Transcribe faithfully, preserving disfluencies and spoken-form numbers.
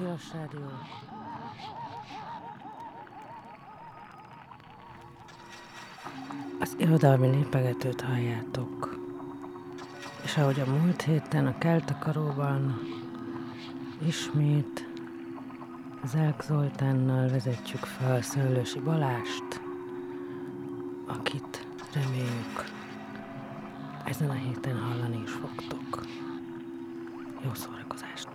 Tilos Rádió. Az irodalmi népegetőt halljátok. És ahogy a múlt héten a Keltakaróban ismét Zelk Zoltánnal vezetjük fel Szőlősi Balást, akit reméljük ezen a héten hallani is fogtok. Jó szórakozást!